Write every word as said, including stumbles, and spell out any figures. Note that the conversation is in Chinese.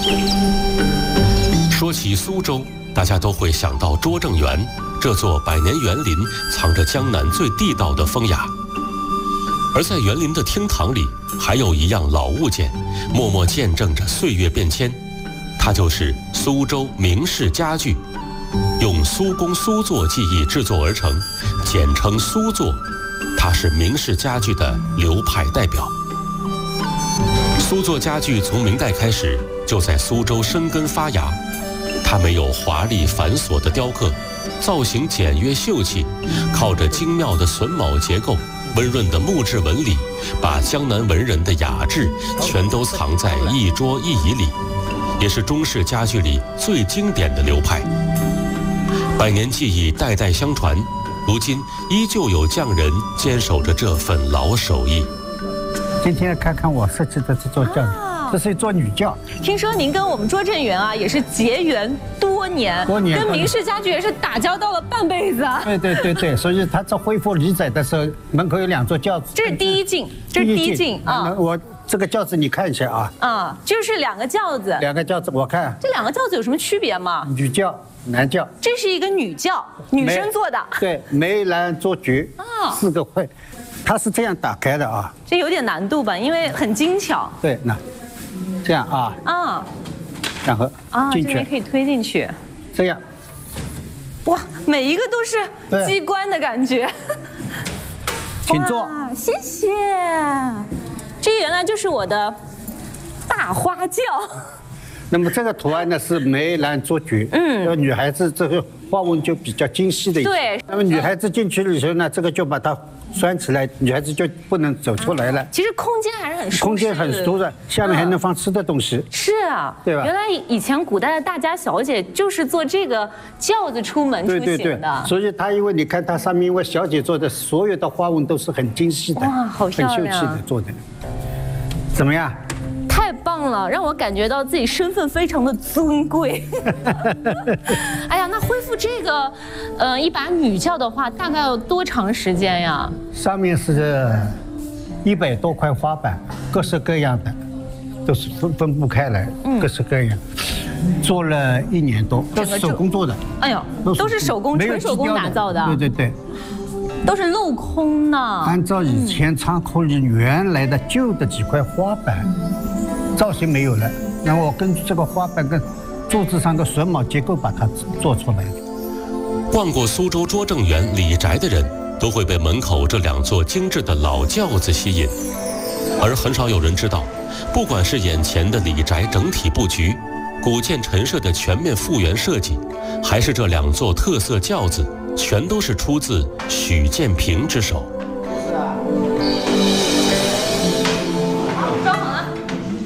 说起苏州，大家都会想到拙政园，这座百年园林藏着江南最地道的风雅。而在园林的厅堂里，还有一样老物件，默默见证着岁月变迁。它就是苏州名式家具，用苏工苏作技艺制作而成，简称苏作。它是名式家具的流派代表。苏作家具从明代开始就在苏州生根发芽。它没有华丽繁琐的雕刻，造型简约秀气，靠着精妙的榫卯结构、温润的木质纹理，把江南文人的雅致全都藏在一桌一椅里，也是中式家具里最经典的流派。百年技艺代代相传，如今依旧有匠人坚守着这份老手艺。 今天看看我设计的这座轿子。这是一座女轿。 听说您跟我们拙政园啊也是结缘多年， 多年跟名式家具也是打交道了半辈子啊。 对对对对，所以他在恢复李宅的时候，门口有两座轿子。 这是第一进，这是第一进啊。 我这个轿子你看一下啊。 啊，就是两个轿子。 两个轿子，我看。 这两个轿子有什么区别吗？ 女轿、男轿。 这是一个女轿，女生坐的。 对，梅兰竹菊，啊，四个会，它是这样打开的啊。 这有点难度吧，因为很精巧。 对，那。这样啊， 啊， 然后啊， 进去， 这边可以推进去， 这样， 哇，每一个都是机关的感觉。 请坐， 谢谢。这原来就是我的大花轿。 那么这个图案呢是梅兰竹菊，嗯，女孩子这个花纹就比较精细的一些。 对。 那么女孩子进去的时候呢，这个就把它拴起来，女孩子就不能走出来了。 其实空间还是很舒适的， 空间很舒适，下面还能放吃的东西。 是啊， 对吧？ 原来以前古代的大家小姐就是坐这个轿子出门出行的。 对对对。所以它因为你看它上面因为小姐做的所有的花纹都是很精细的， 哇，好漂亮， 很秀气的做的。怎么样？ 太棒了，让我感觉到自己身份非常的尊贵。哎呀，那恢复这个，呃，一把女轿的话，大概要多长时间呀？ 上面是一百多块花板，各式各样的，都是分分布开来，嗯、各式各样。做了一年多，都是手工做的。 哎呦，都是手工，纯手工打造的。 对对对。 都是镂空的。 按照以前仓库里原来的旧的几块花板。造型没有了，然后我根据这个花板跟柱子上的榫卯结构把它做出来的。 逛过苏州拙政园李宅的人，都会被门口这两座精致的老轿子吸引，而很少有人知道，不管是眼前的李宅整体布局、古建陈设的全面复原设计，还是这两座特色轿子，全都是出自许建平之手。